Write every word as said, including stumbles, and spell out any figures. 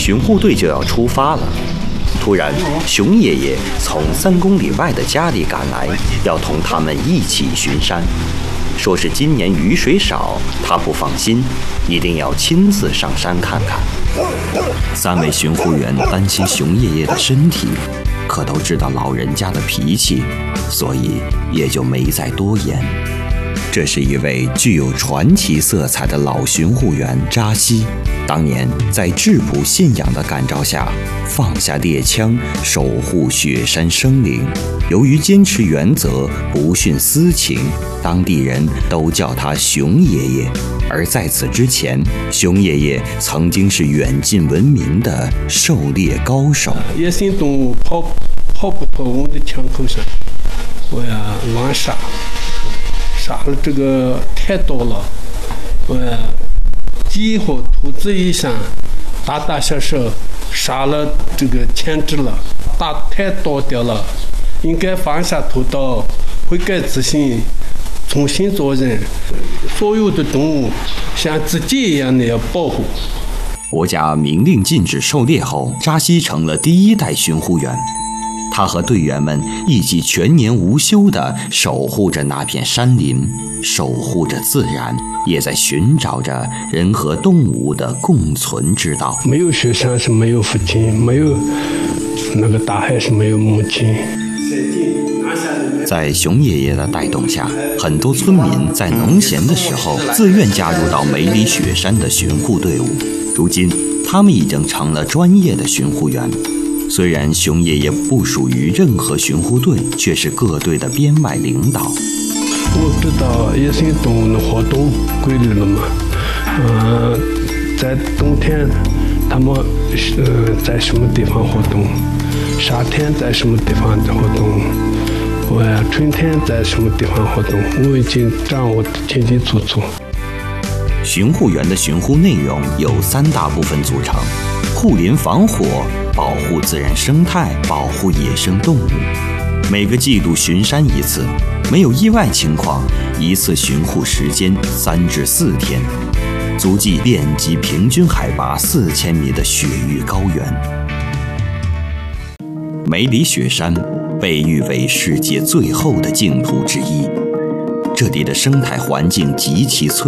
巡护队就要出发了。突然，熊爷爷从三公里外的家里赶来，要同他们一起巡山。说是今年雨水少，他不放心，一定要亲自上山看看。三位巡护员担心熊爷爷的身体，可都知道老人家的脾气，所以也就没再多言。这是一位具有传奇色彩的老巡护员扎西，当年在质朴信仰的感召下，放下猎枪，守护雪山生灵。由于坚持原则，不徇私情，当地人都叫他熊爷爷。而在此之前，熊爷爷曾经是远近闻名的狩猎高手。 野生动物跑跑不脱我的枪口上，我呀乱杀。杀了这个太多了，我鸡和兔子以上，大大小小杀了这个牵制了，打太多掉了，应该放下屠刀，悔改自新，重新做人。所有的动物像自己一样的要保护。 国家明令禁止狩猎后，扎西成了第一代巡护员。他和队员们一起全年无休地守护着那片山林，守护着自然，也在寻找着人和动物的共存之道。 没有雪山是没有父亲，没有那个大海是没有母亲。 在熊爷爷的带动下，很多村民在农闲的时候自愿加入到梅里雪山的巡护队伍。如今，他们已经成了专业的巡护员。虽然熊爷爷不属于任何巡护队，却是各队的编外领导。 我知道野生动物的活动规律了嘛，嗯、呃，在冬天他们呃在什么地方活动，夏天在什么地方活动，我呀春天在什么地方活动，我已经掌握得清清楚楚。 巡护员的巡护内容有三大部分组成：护林防火、保护自然生态、保护野生动物。每个季度巡山一次，没有意外情况，一次巡护时间三至四天，足迹遍及平均海拔四千米的雪域高原。梅里雪山被誉为世界最后的净土之一，这里的生态环境极其脆